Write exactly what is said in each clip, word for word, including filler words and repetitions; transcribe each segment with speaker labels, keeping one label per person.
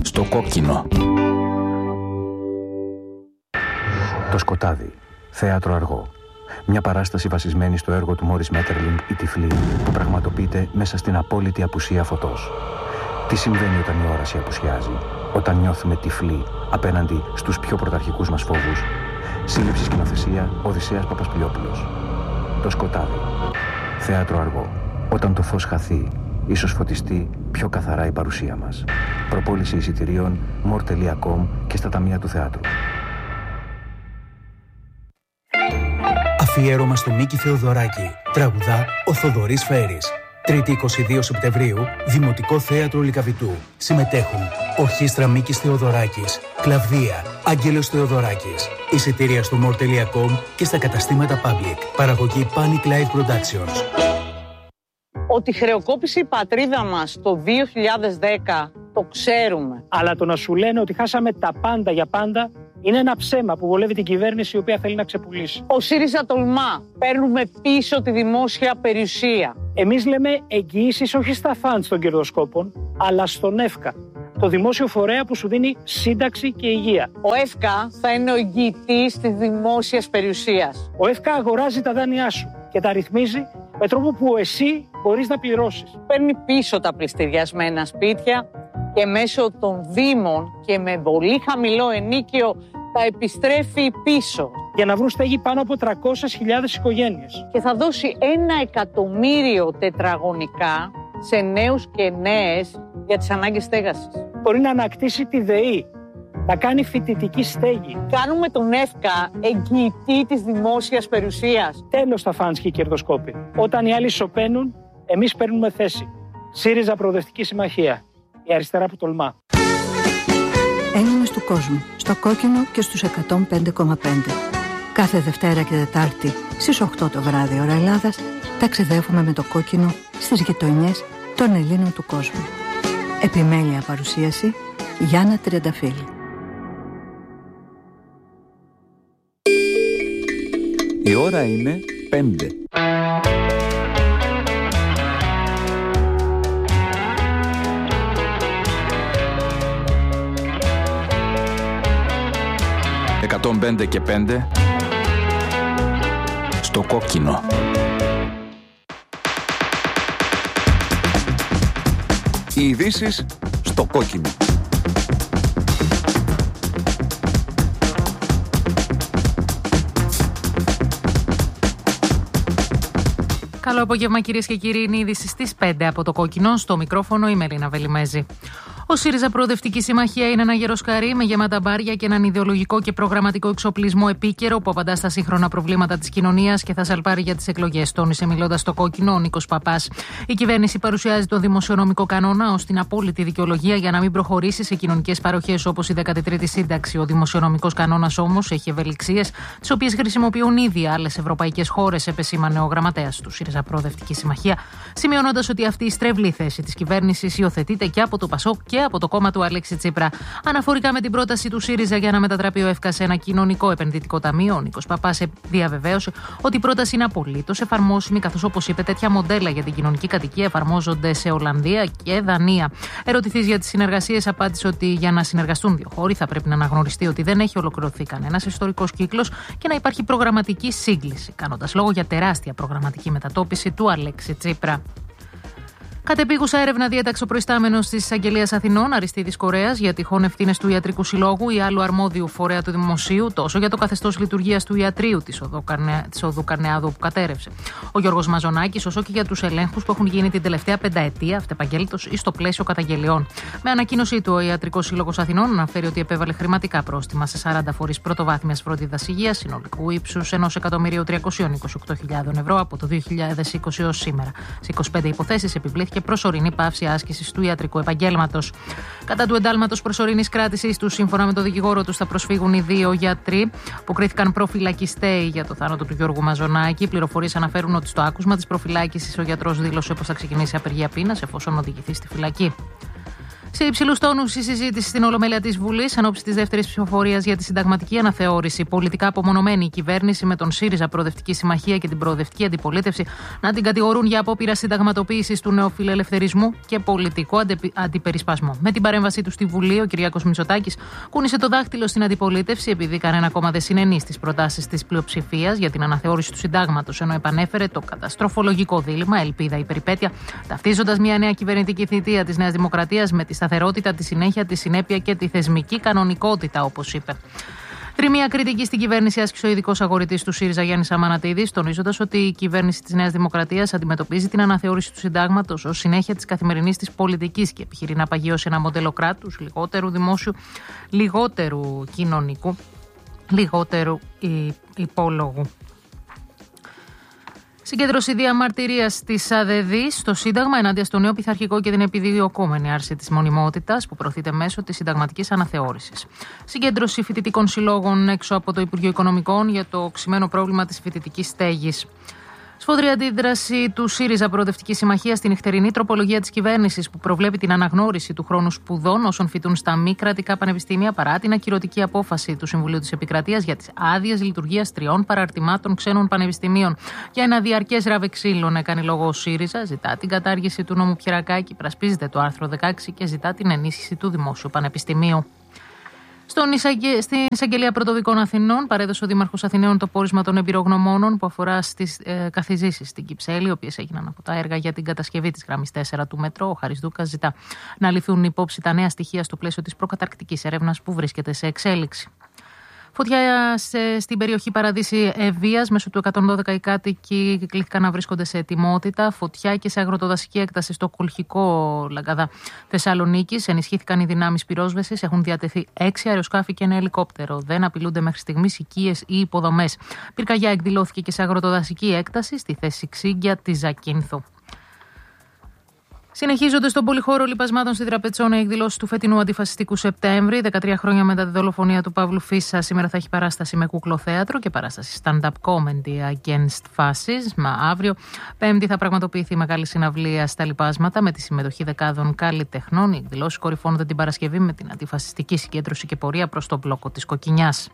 Speaker 1: Στο κόκκινο.
Speaker 2: Το σκοτάδι. Θέατρο αργό. Μια παράσταση βασισμένη στο έργο του Μόρις Μέττερλινγκ «Η Τυφλή» που πραγματοποιείται μέσα στην απόλυτη απουσία φωτός. Τι συμβαίνει όταν η όραση απουσιάζει, όταν νιώθουμε τυφλοί απέναντι στους πιο πρωταρχικούς μας φόβους. Σύλληψη σκηνοθεσία Οδυσσέας Παπασπηλιόπουλος. Το σκοτάδι. Θέατρο αργό. Όταν το φως χαθεί, ίσως φωτιστεί πιο καθαρά η παρουσία μας. Προπόληση εισιτηρίων μορ τελεία κομ και στα ταμεία του θεάτρου.
Speaker 3: Αφιέρωμα στο Μίκη Θεοδωράκη. Τραγουδά ο Θοδωρής Φέρης. Τρίτη εικοστή δεύτερη Σεπτεμβρίου, Δημοτικό Θέατρο Λυκαβητού. Συμμετέχουν Ορχήστρα Μίκης Θεοδωράκης, Κλαβδία, Άγγελος Θεοδωράκης. Εισιτήρια στο μορ τελεία κομ και στα καταστήματα Public. Παραγωγή Panic Live Productions.
Speaker 4: Ότι χρεοκόπησε η πατρίδα μας το δύο χιλιάδες δέκα, το ξέρουμε.
Speaker 5: Αλλά το να σου λένε ότι χάσαμε τα πάντα για πάντα είναι ένα ψέμα που βολεύει την κυβέρνηση η οποία θέλει να ξεπουλήσει.
Speaker 4: Ο ΣΥΡΙΖΑ τολμά. Παίρνουμε πίσω τη δημόσια περιουσία.
Speaker 5: Εμείς λέμε εγγυήσεις όχι στα φαντς των κερδοσκόπων, αλλά στον ΕΦΚΑ. Το δημόσιο φορέα που σου δίνει σύνταξη και υγεία.
Speaker 4: Ο ΕΦΚΑ θα είναι ο εγγυητής της δημόσιας περιουσίας.
Speaker 5: Ο ΕΦΚΑ αγοράζει τα δάνειά σου και τα ρυθμίζει με τρόπο που εσύ μπορείς να πληρώσεις.
Speaker 4: Παίρνει πίσω τα πληστηριασμένα σπίτια και μέσω των δήμων και με πολύ χαμηλό ενίκιο τα επιστρέφει πίσω.
Speaker 5: Για να βρουν στέγη πάνω από τριακόσιες χιλιάδες οικογένειες.
Speaker 4: Και θα δώσει ένα εκατομμύριο τετραγωνικά σε νέους και νέες για τις ανάγκες στέγασης.
Speaker 5: Μπορεί να ανακτήσει τη ΔΕΗ, να κάνει φοιτητική στέγη.
Speaker 4: Κάνουμε τον ΕΦΚΑ εγγυητή της δημόσιας περιουσίας.
Speaker 5: Τέλος τα φαντς και οι κερδοσκόποι. Όταν οι άλλοι σωπαίνουν, εμείς παίρνουμε θέση. ΣΥΡΙΖΑ Προοδευτική Συμμαχία. Η αριστερά που τολμά.
Speaker 6: Έλληνες του κόσμου, στο κόκκινο και στους εκατόν πέντε κόμμα πέντε. Κάθε Δευτέρα και Τετάρτη στις οκτώ το βράδυ ώρα Ελλάδας ταξιδεύουμε με το κόκκινο στις γειτονιές των Ελλήνων του κόσμου. Επιμέλεια παρουσίαση Γιάννα Τριανταφύλλη.
Speaker 1: Η ώρα είναι πέντε. εκατόν πέντε και πέντε στο κόκκινο. Οι ειδήσεις στο κόκκινο.
Speaker 7: Καλό απόγευμα κυρίες και κύριοι, είναι η είδηση στις πέντε από το κόκκινο. Στο μικρόφωνο η Μελίνα Βελιμέζη. Ο ΣΥΡΙΖΑ Προοδευτική Συμμαχία είναι ένα γεροσκαρί με γεμάτα μπάρια και έναν ιδεολογικό και προγραμματικό εξοπλισμό επίκαιρο που απαντά στα σύγχρονα προβλήματα της κοινωνίας και θα σαλπάρει για τις εκλογές, τόνισε μιλώντας στο κόκκινο ο Νίκος Παπάς. Η κυβέρνηση παρουσιάζει τον δημοσιονομικό κανόνα ως την απόλυτη δικαιολογία για να μην προχωρήσει σε κοινωνικές παροχές όπως η δέκατη τρίτη σύνταξη. Ο δημοσιονομικός κανόνας όμως έχει ευελιξίες, τις οποίες χρησιμοποιούν ήδη άλλες ευρωπαϊκές χώρες, επεσήμανε ο γραμματέας του ΣΥΡΙΖΑ Προοδευτική Συμμαχία, σημειώνοντας ότι αυτή η στρεβλή θέση της κυβέρνησης υιοθετείται και από το ΠΑΣΟΚ και από το κόμμα του Αλέξη Τσίπρα. Αναφορικά με την πρόταση του ΣΥΡΙΖΑ για να μετατραπεί ο ΕΦΚΑ σε ένα κοινωνικό επενδυτικό ταμείο, ο Νίκος Παπάς διαβεβαίωσε ότι η πρόταση είναι απολύτως εφαρμόσιμη, καθώς όπως είπε, τέτοια μοντέλα για την κοινωνική κατοικία εφαρμόζονται σε Ολλανδία και Δανία. Ερωτηθείς για τις συνεργασίες, απάντησε ότι για να συνεργαστούν δύο χώροι θα πρέπει να αναγνωριστεί ότι δεν έχει ολοκληρωθεί κανένας ιστορικός κύκλος και να υπάρχει προγραμματική σύγκληση, κάνοντας λόγο για τεράστια προγραμματική μετατόπιση του Αλέξη Τσίπρα. Κατεπίγουσα έρευνα διέταξε ο προϊστάμενος της Εισαγγελίας Αθηνών, Αριστίδης Κορέας, για τυχόν ευθύνες του Ιατρικού Συλλόγου ή άλλου αρμόδιου φορέα του Δημοσίου, τόσο για το καθεστώς λειτουργίας του ιατρείου της οδού Καρνεάδου που κατέρευσε ο Γιώργος Μαζονάκης, όσο και για τους ελέγχους που έχουν γίνει την τελευταία πενταετία, αυτεπαγγέλτος ή στο πλαίσιο καταγγελιών. Με ανακοίνωσή του, ο Ιατρικός Σύλλογος Αθηνών αναφέρει ότι επέβαλε χρηματικά πρόστιμα σε σαράντα φορείς πρωτοβάθμιας φροντίδας υγείας συνολικού ύψους ενός εκατομμυρίου τριακόσιες είκοσι οκτώ χιλιάδες ευρώ από το δύο χιλιάδες είκοσι έως σήμερα. Σε είκοσι πέντε υποθέσεις επιβλήθηκε και προσωρινή πάυση άσκησης του ιατρικού επαγγέλματος. Κατά του εντάλματος προσωρινής κράτησης του, σύμφωνα με τον δικηγόρο του, θα προσφύγουν οι δύο γιατροί που κρίθηκαν προφυλακιστέοι για το θάνατο του Γιώργου Μαζονάκη. Οι πληροφορίες αναφέρουν ότι στο άκουσμα της προφυλάκησης ο γιατρός δήλωσε πως θα ξεκινήσει απεργία πείνας εφόσον οδηγηθεί στη φυλακή. Σε υψηλούς τόνους η συζήτηση στην Ολομέλεια της Βουλής εν ώψη της δεύτερης ψηφοφορίας για τη συνταγματική αναθεώρηση. Πολιτικά απομονωμένη η κυβέρνηση με τον ΣΥΡΙΖΑ Προοδευτική Συμμαχία και την Προοδευτική Αντιπολίτευση να την κατηγορούν για απόπειρα συνταγματοποίησης του νεοφιλελευθερισμού και πολιτικό αντιπερισπασμό. Με την παρέμβασή του στη Βουλή, ο Κυριάκος Μητσοτάκης κούνησε το δάχτυλο στην αντιπολίτευση επειδή κανένα κόμμα δεν συνενεί στις προτάσεις της πλειοψηφίας για την αναθεώρηση του συντάγματος, ενώ επανέφερε το καταστροφολογικό δίλημμα ελπίδα ή περιπέτεια, ταυτίζοντας μια νέα κυβερνητική θητεία της Νέας Δημοκρατίας με τη σταθερότητα, τη συνέχεια, τη συνέπεια και τη θεσμική κανονικότητα, όπως είπε. Τριμία κριτική στην κυβέρνηση άσκησε ο ειδικός αγορητής του ΣΥΡΙΖΑ Γιάννης Αμανατίδης, τονίζοντας ότι η κυβέρνηση της Νέας Δημοκρατίας αντιμετωπίζει την αναθεώρηση του συντάγματος ως συνέχεια της καθημερινής της πολιτικής και επιχειρεί να παγιώσει ένα μοντέλο κράτους λιγότερου δημόσιου, λιγότερου κοινωνικού, λιγότερου υπόλογου. Συγκέντρωση διαμαρτυρίας της ΑΔΔ στο Σύνταγμα ενάντια στο νέο πειθαρχικό και την επιδιωκόμενη άρση της μονιμότητας που προωθείται μέσω της συνταγματικής αναθεώρησης. Συγκέντρωση φοιτητικών συλλόγων έξω από το Υπουργείο Οικονομικών για το οξυμένο πρόβλημα της φοιτητικής στέγης. Σφοδρή αντίδραση του ΣΥΡΙΖΑ Προοδευτική Συμμαχία στην νυχτερινή τροπολογία της κυβέρνησης που προβλέπει την αναγνώριση του χρόνου σπουδών όσων φοιτούν στα μη κρατικά πανεπιστήμια παρά την ακυρωτική απόφαση του Συμβουλίου της Επικρατείας για τις άδειες λειτουργίας τριών παραρτημάτων ξένων πανεπιστημίων. Για ένα διαρκές ράβε ξύλων έκανε λόγο ο ΣΥΡΙΖΑ, ζητά την κατάργηση του νόμου Πιερακάκη, πρασπίζεται το άρθρο δεκαέξι και ζητά την ενίσχυση του Δημόσιου Πανεπιστημίου. Στον εισαγγε... Στην Εισαγγελία Πρωτοδικών Αθηνών παρέδωσε ο Δήμαρχος Αθηναίων το πόρισμα των εμπειρογνωμόνων που αφορά στις ε, καθιζήσεις στην Κυψέλη, οι οποίες έγιναν από τα έργα για την κατασκευή της γραμμής τέσσερα του μετρό. Ο Χάρης Δούκας ζητά να ληφθούν υπόψη τα νέα στοιχεία στο πλαίσιο της προκαταρκτικής έρευνας που βρίσκεται σε εξέλιξη. Φωτιά σε, στην περιοχή Παραδείσι Ευβίας, μέσω του εκατόν δώδεκα οι κάτοικοι κλήθηκαν να βρίσκονται σε ετοιμότητα. Φωτιά και σε αγροτοδασική έκταση στο Κολχικό Λαγκαδά Θεσσαλονίκης. Ενισχύθηκαν οι δυνάμεις πυρόσβεσης. Έχουν διατεθεί έξι αεροσκάφη και ένα ελικόπτερο. Δεν απειλούνται μέχρι στιγμής οικίες ή υποδομές. Πυρκαγιά εκδηλώθηκε και σε αγροτοδασική έκταση στη θέση Ξύγκια τη Ζακίνθου. Συνεχίζονται στον πολυχώρο λιπασμάτων στη Τραπετσόνα οι εκδηλώσεις του φετινού αντιφασιστικού Σεπτέμβρη. δεκατρία χρόνια μετά τη δολοφονία του Παύλου Φίσα, σήμερα θα έχει παράσταση με κούκλο-θέατρο και παράσταση stand-up comedy against fascism. Αύριο, Πέμπτη, θα πραγματοποιηθεί μεγάλη συναυλία στα λιπάσματα με τη συμμετοχή δεκάδων καλλιτεχνών. Οι εκδηλώσεις κορυφώνονται την Παρασκευή με την αντιφασιστική συγκέντρωση και πορεία προς τον μπλόκο της Κοκκινιάς.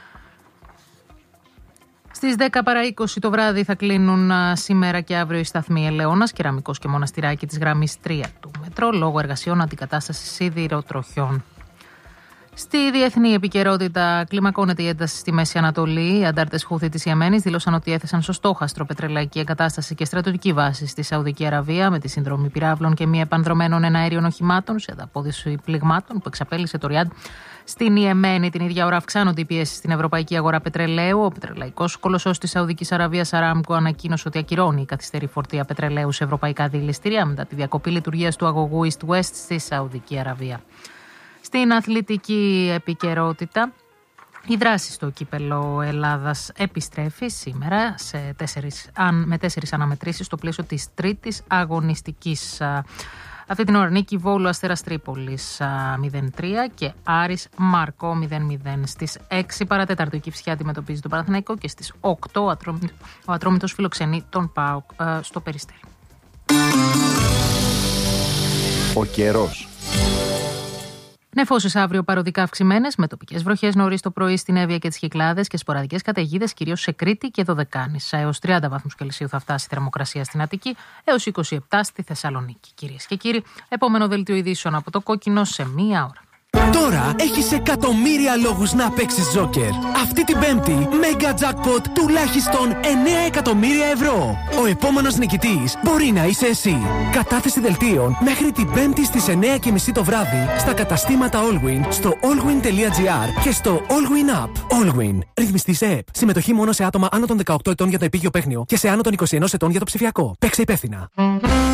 Speaker 7: Στις δέκα παρά είκοσι το βράδυ θα κλείνουν σήμερα και αύριο οι σταθμοί Ελαιώνας, Κεραμικός και Μοναστηράκι της γραμμής τρία του μετρό λόγω εργασιών αντικατάστασης σιδηροτροχιών. Στη διεθνή επικαιρότητα, κλιμακώνεται η ένταση στη Μέση Ανατολή. Οι αντάρτες Χούθη της Ιεμένης δήλωσαν ότι έθεσαν στο στόχαστρο πετρελαϊκή εγκατάσταση και στρατιωτική βάση στη Σαουδική Αραβία με τη συνδρομή πυράβλων και μη επανδρομένων εναέριων οχημάτων σε ανταπόδοση πληγμάτων που εξαπέλυσε το Ριάντ. Στην Ιεμένη την ίδια ώρα αυξάνονται οι πιέσεις στην ευρωπαϊκή αγορά πετρελαίου. Ο πετρελαϊκός κολοσσός της Σαουδικής Αραβίας Αράμκο ανακοίνωσε ότι ακυρώνει η καθυστερή φορτία πετρελαίου σε ευρωπαϊκά δηληστήρια μετά τη διακοπή λειτουργίας του αγωγού East West στη Σαουδική Αραβία. Στην αθλητική επικαιρότητα, η δράση στο κύπελλο Ελλάδας επιστρέφει σήμερα σε τέσσερις, με τέσσερις αναμετρήσεις στο πλαίσιο της τρίτης αγωνιστικής. Αυτή την ώρα νίκη Βόλου Αστέρας Τρίπολης μηδέν τρία και Άρης Μάρκο μηδέν μηδέν. Στις έξι παρατέταρτο η Κυφσιά αντιμετωπίζει τον Παναθηναϊκό και στις οκτώ ο Ατρόμητος φιλοξενεί τον ΠΑΟΚ στο Περιστέρι.
Speaker 1: Ο καιρός.
Speaker 7: Νεφώσεις αύριο παροδικά αυξημένες, με τοπικές βροχές νωρίς το πρωί στην Εύβοια και τις Κυκλάδες και σποραδικές καταιγίδες κυρίως σε Κρήτη και Δωδεκάνησα. Έως τριάντα βαθμούς Κελσίου θα φτάσει η θερμοκρασία στην Αττική, έως είκοσι επτά στη Θεσσαλονίκη. Κυρίες και κύριοι, επόμενο δελτίο ειδήσεων από το Κόκκινο σε μία ώρα.
Speaker 8: Τώρα έχεις εκατομμύρια λόγους να παίξεις Τζόκερ. Αυτή την Πέμπτη, Mega Jackpot τουλάχιστον εννέα εκατομμύρια ευρώ. Ο επόμενος νικητής μπορεί να είσαι εσύ. Κατάθεση δελτίων μέχρι την Πέμπτη στις εννέα και μισή το βράδυ στα καταστήματα Allwyn, στο allwyn τελεία gr και στο Allwyn App. Allwyn. Ρυθμιστή σε ΕΠ. Συμμετοχή μόνο σε άτομα άνω των δεκαοκτώ ετών για το επίγειο παίχνιο και σε άνω των είκοσι ένα ετών για το ψηφιακό. Παίξε υπεύθυνα.